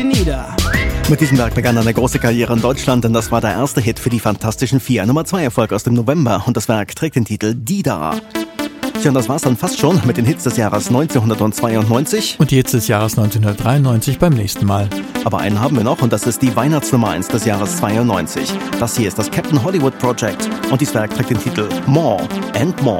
nieder. Mit diesem Werk begann eine große Karriere in Deutschland, denn das war der erste Hit für die Fantastischen Vier. Nummer 2 Erfolg aus dem November und das Werk trägt den Titel Die da. Tja, und das war's dann fast schon mit den Hits des Jahres 1992. Und die Hits des Jahres 1993 beim nächsten Mal. Aber einen haben wir noch und das ist die Weihnachtsnummer 1 des Jahres 92. Das hier ist das Captain Hollywood Project und dieses Werk trägt den Titel More and More.